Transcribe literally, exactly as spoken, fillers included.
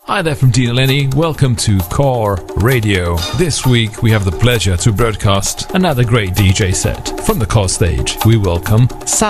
Hi there from Dean Lenny. Welcome to Core Radio. This week we have the pleasure to broadcast another great D J set. From the Core stage, we welcome Sal.